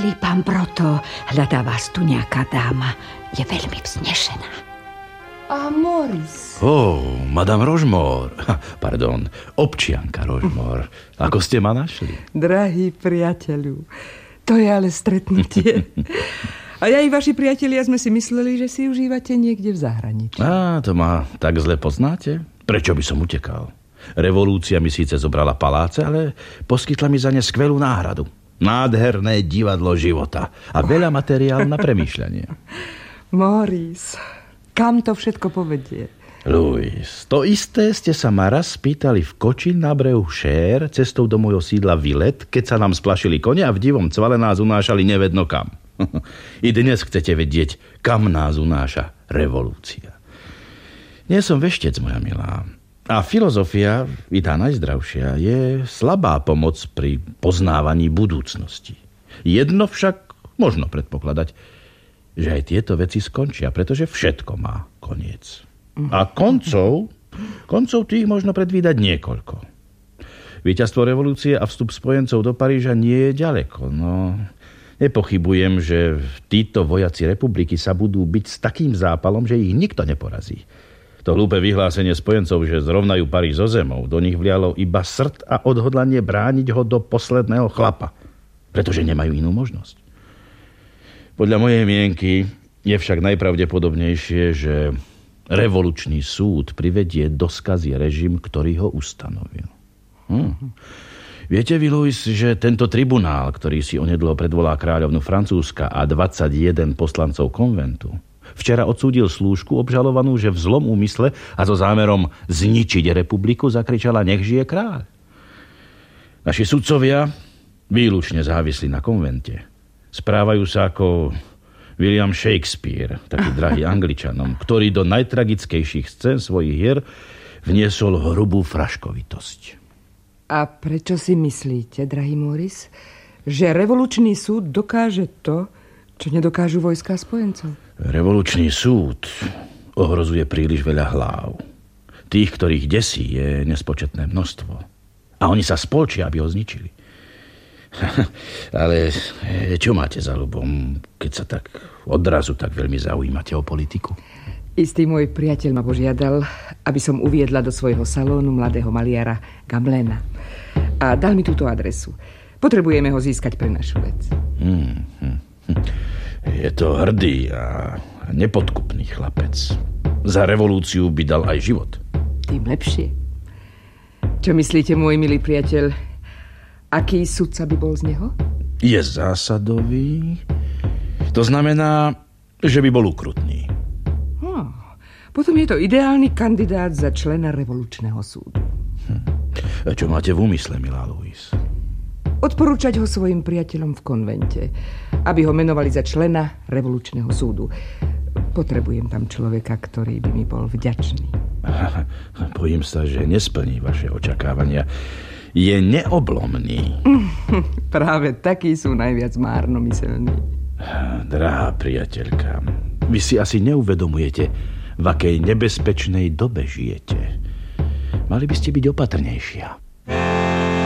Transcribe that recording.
Milý pán Proto, hľadá vás tu nejaká dáma. Je veľmi vznešená. A Moris? Madame Rožmor. Pardon, občianka Rožmor. Ako ste ma našli? Drahý priateľu, to je ale stretnutie. A ja i vaši priatelia sme si mysleli, že si užívate niekde v zahraničí. To ma tak zle poznáte? Prečo by som utekal? Revolúcia mi síce zobrala paláce, ale poskytla mi za ne skvelú náhradu. Nádherné divadlo života a veľa materiálu na premýšľanie. Moris, kam to všetko povedie? Louis, to isté ste sa ma raz spýtali v koči na brehu Šér cestou do môjho sídla Villet, keď sa nám splašili kone a v divom cvale nás unášali nevedno kam. I dnes chcete vedieť, kam nás unáša revolúcia. Nie som veštec, moja milá. A filozofia, i tá najzdravšia, je slabá pomoc pri poznávaní budúcnosti. Jedno však možno predpokladať, že aj tieto veci skončia, pretože všetko má koniec. A koncov tých možno predvídať niekoľko. Víťazstvo revolúcie a vstup spojencov do Paríža nie je ďaleko, no... Nepochybujem, že títo vojaci republiky sa budú biť s takým zápalom, že ich nikto neporazí. To hlúpe vyhlásenie spojencov, že zrovnajú Paríž so zemou, do nich vlialo iba srd a odhodlanie brániť ho do posledného chlapa, pretože nemajú inú možnosť. Podľa mojej mienky je však najpravdepodobnejšie, že revolučný súd privedie do skazy režim, ktorý ho ustanovil. Viete vy, Louis, že tento tribunál, ktorý si onedlho predvolá kráľovnu Francúzska a 21 poslancov konventu, včera odsúdil slúžku obžalovanú, že v zlom úmysle a so zámerom zničiť republiku zakričala nech žije kráľ. Naši sudcovia, výlučne závislí na konvente, správajú sa ako William Shakespeare, taký drahý Angličanom, ktorý do najtragickejších scén svojich hier vniesol hrubú fraškovitosť. A prečo si myslíte, drahý Moris, že revolučný súd dokáže to, čo nedokážu vojská spojencov? Revolučný súd ohrozuje príliš veľa hlav. Tých, ktorých desí, je nespočetné množstvo. A oni sa spolčia, aby ho zničili. Ale čo máte za ľubom, keď sa tak odrazu tak veľmi zaujímate o politiku? Istý môj priateľ ma požiadal, aby som uviedla do svojho salónu mladého maliara Gamblena. A dal mi túto adresu. Potrebujeme ho získať pre našu vec. Je to hrdý a nepodkupný chlapec. Za revolúciu by dal aj život. Tým lepšie. Čo myslíte, môj milý priateľ? Aký sudca by bol z neho? Je zásadový. To znamená, že by bol ukrutný. Potom je to ideálny kandidát za člena revolučného súdu. A čo máte v úmysle, milá Louise? Odporúčať ho svojim priateľom v konvente, aby ho menovali za člena revolučného súdu. Potrebujem tam človeka, ktorý by mi bol vďačný. Bojím sa, že nesplní vaše očakávania. Je neoblomný. Práve takí sú najviac márnomyselní. Drahá priateľka, vy si asi neuvedomujete, v akej nebezpečnej dobe žijete. Mali by ste byť opatrnejšia.